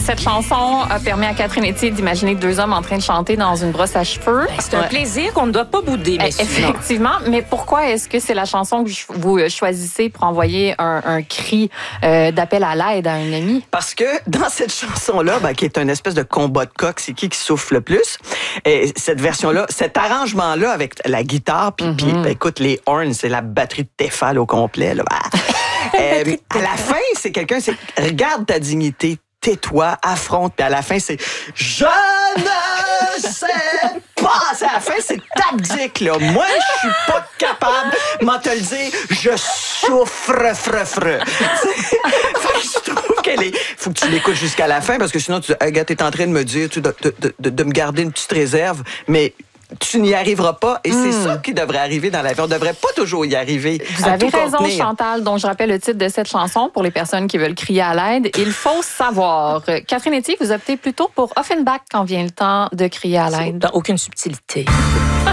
cette chanson a permis à Catherine Etier d'imaginer deux hommes en train de chanter dans une brosse à cheveux. C'est un plaisir qu'on ne doit pas bouder, messieurs. Effectivement, mais pourquoi est-ce que c'est la chanson que vous choisissez pour envoyer un cri d'appel à l'aide à un ami? Parce que dans cette chanson-là, qui est une espèce de combat de coq, c'est qui souffle le plus, et cette version-là, cet arrangement-là avec la guitare, puis écoute, les horns, c'est la batterie de Tefal au complet. Là. À la fin, c'est quelqu'un, c'est regarde ta dignité, tais-toi, affronte, puis à la fin, c'est je ne sais pas. À la fin, c'est tactique, là. Moi, je suis pas capable, m'en te le dire, je souffre, Fait que je trouve qu'elle est. Faut que tu l'écoutes jusqu'à la fin, parce que sinon, tu t'es en train de me dire de me garder une petite réserve, mais tu n'y arriveras pas. Et c'est ça qui devrait arriver dans la vie. On ne devrait pas toujours y arriver. Vous avez raison, Chantal. Donc, je rappelle le titre de cette chanson pour les personnes qui veulent crier à l'aide. Il faut savoir. Catherine Etier, vous optez plutôt pour Offenbach quand vient le temps de crier à l'aide. Dans aucune subtilité.